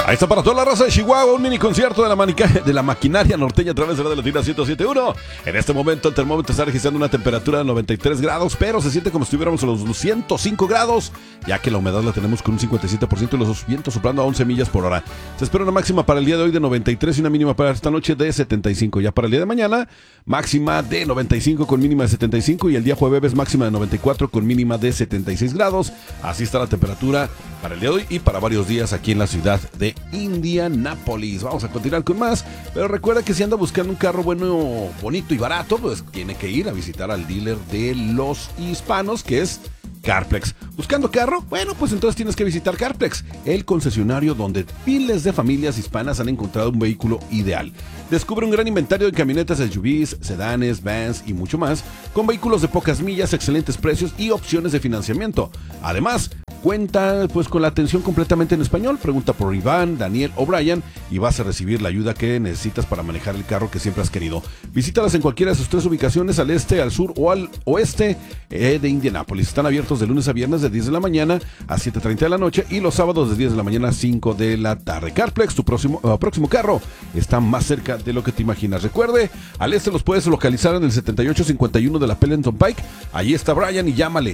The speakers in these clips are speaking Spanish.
Ahí está para toda la raza de Chihuahua, un mini concierto de la maquinaria norteña a través de Radio Latina 107.1. En este momento el termómetro está registrando una temperatura de 93 grados, pero se siente como si estuviéramos a los 105 grados, ya que la humedad la tenemos con un 57% y los vientos soplando a 11 millas por hora. Se espera una máxima para el día de hoy de 93 y una mínima para esta noche de 75. Ya para el día de mañana, máxima de 95 con mínima de 75 y el día jueves máxima de 94 con mínima de 76 grados. Así está la temperatura para el día de hoy y para varios días aquí en la ciudad de Indianápolis. Vamos a continuar con más, pero recuerda que si anda buscando un carro bueno, bonito y barato, pues tiene que ir a visitar al dealer de los hispanos, que es Carplex. ¿Buscando carro? Bueno, pues entonces tienes que visitar Carplex, el concesionario donde miles de familias hispanas han encontrado un vehículo ideal. Descubre un gran inventario de camionetas SUVs, sedanes, vans y mucho más, con vehículos de pocas millas, excelentes precios y opciones de financiamiento. Además, cuenta pues con la atención completamente en español. Pregunta por Iván, Daniel o Brian y vas a recibir la ayuda que necesitas para manejar el carro que siempre has querido. Visítalas en cualquiera de sus 3 ubicaciones, al este, al sur o al oeste de Indianápolis. Están abiertos de lunes a viernes de 10 de la mañana a 7:30 de la noche y los sábados de 10 de la mañana a 5 de la tarde. Carplex, tu próximo carro está más cerca de lo que te imaginas. Recuerde, al este los puedes localizar en el 7851 de la Pendleton Pike. Allí está Brian y llámale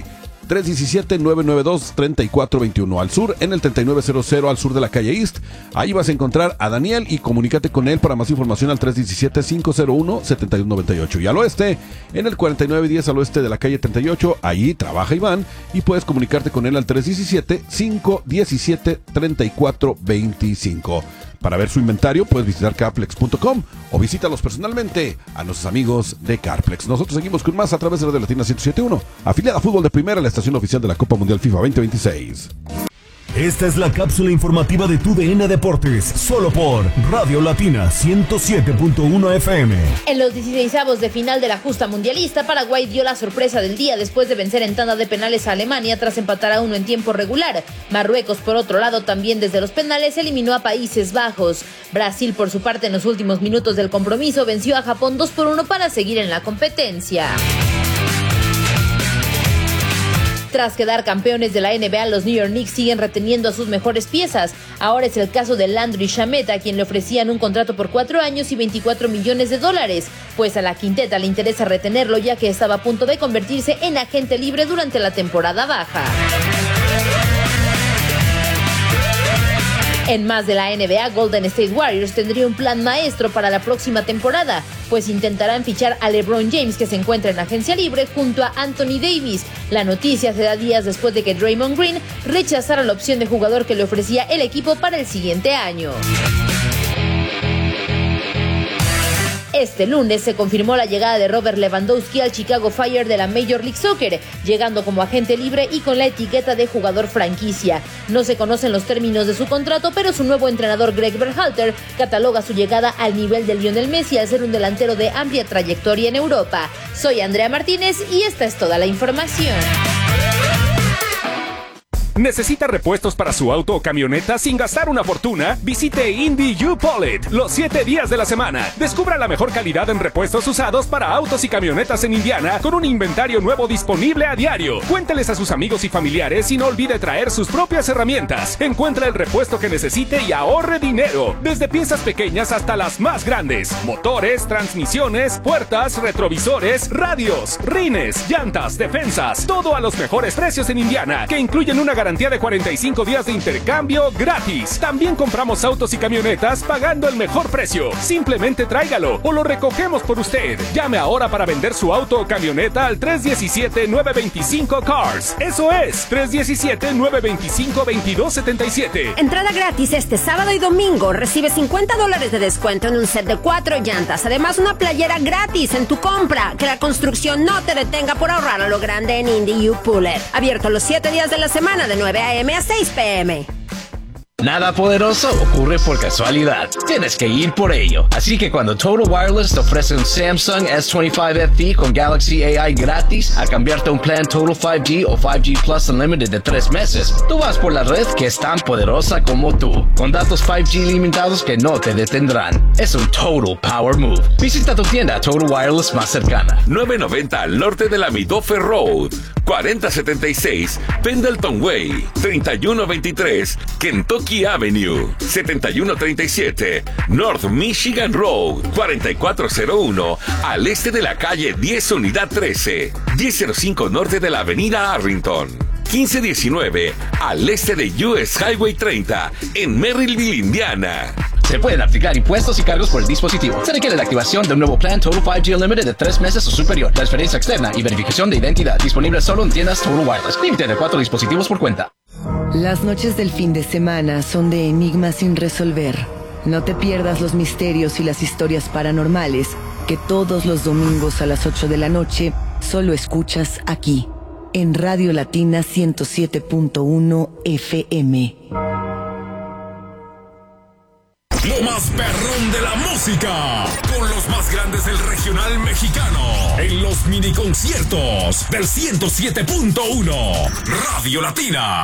317-992-3421. Al sur, en el 3900 al sur de la calle East. Ahí vas a encontrar a Daniel y comunícate con él para más información al 317-501-7198. Y al oeste, en el 4910 al oeste de la calle 38, ahí trabaja Iván y puedes comunicarte con él al 317-517-3425. Para ver su inventario puedes visitar carplex.com o visítalos personalmente a nuestros amigos de Carplex. Nosotros seguimos con más a través de Radio Latina 107.1, afiliada a Fútbol de Primera, la estación oficial de la Copa Mundial FIFA 2026. Esta es la cápsula informativa de TUDN Deportes, solo por Radio Latina 107.1 FM. En los 16avos de final de la justa mundialista, Paraguay dio la sorpresa del día después de vencer en tanda de penales a Alemania tras empatar a 1 en tiempo regular. Marruecos, por otro lado, también desde los penales eliminó a Países Bajos. Brasil, por su parte, en los últimos minutos del compromiso, venció a Japón 2-1 para seguir en la competencia. Tras quedar campeones de la NBA, los New York Knicks siguen reteniendo a sus mejores piezas. Ahora es el caso de Landry Shamet, a quien le ofrecían un contrato por 4 años y $24 millones, pues a la quinteta le interesa retenerlo ya que estaba a punto de convertirse en agente libre durante la temporada baja. En más de la NBA, Golden State Warriors tendría un plan maestro para la próxima temporada, pues intentarán fichar a LeBron James, que se encuentra en agencia libre, junto a Anthony Davis. La noticia se da días después de que Draymond Green rechazara la opción de jugador que le ofrecía el equipo para el siguiente año. Este lunes se confirmó la llegada de Robert Lewandowski al Chicago Fire de la Major League Soccer, llegando como agente libre y con la etiqueta de jugador franquicia. No se conocen los términos de su contrato, pero su nuevo entrenador Greg Berhalter cataloga su llegada al nivel de Lionel Messi al ser un delantero de amplia trayectoria en Europa. Soy Andrea Martínez y esta es toda la información. ¿Necesita repuestos para su auto o camioneta sin gastar una fortuna? Visite Indy U-Pull-It los 7 días de la semana. Descubra la mejor calidad en repuestos usados para autos y camionetas en Indiana con un inventario nuevo disponible a diario. Cuénteles a sus amigos y familiares y no olvide traer sus propias herramientas. Encuentra el repuesto que necesite y ahorre dinero. Desde piezas pequeñas hasta las más grandes. Motores, transmisiones, puertas, retrovisores, radios, rines, llantas, defensas. Todo a los mejores precios en Indiana, que incluyen una garantía de 45 días de intercambio gratis. También compramos autos y camionetas pagando el mejor precio. Simplemente tráigalo o lo recogemos por usted. Llame ahora para vender su auto o camioneta al 317-925-CARS. Eso es, 317-925-2277. Entrada gratis este sábado y domingo. Recibe $50 de descuento en un set de 4 llantas. Además, una playera gratis en tu compra. Que la construcción no te detenga por ahorrar a lo grande en Indy U-Pull-It. Abierto los 7 días de la semana de 9 a.m. a 6 p.m. Nada poderoso ocurre por casualidad. Tienes que ir por ello. Así que cuando Total Wireless te ofrece un Samsung S25 FE con Galaxy AI gratis a cambiarte a un plan Total 5G o 5G Plus Unlimited de 3 meses, tú vas por la red que es tan poderosa como tú, con datos 5G limitados que no te detendrán. Es un Total Power Move. Visita tu tienda Total Wireless más cercana. 990 al norte de la Midofe Road, 4076 Pendleton Way, 3123 Kentucky, Cherokee Avenue, 7137 North Michigan Road, 4401 al este de la calle 10 Unidad 13, 1005 norte de la avenida Arlington, 1519 al este de US Highway 30 en Merrillville, Indiana. Se pueden aplicar impuestos y cargos por el dispositivo. Se requiere la activación de un nuevo plan Total 5G Unlimited de 3 meses o superior. Transferencia externa y verificación de identidad. Disponible solo en tiendas Total Wireless. Límite de 4 dispositivos por cuenta. Las noches del fin de semana son de enigmas sin resolver. No te pierdas los misterios y las historias paranormales que todos los domingos a las 8 de la noche solo escuchas aquí, en Radio Latina 107.1 FM. Lo más perrón de la música, con los más grandes del regional mexicano, en los mini conciertos del 107.1 Radio Latina.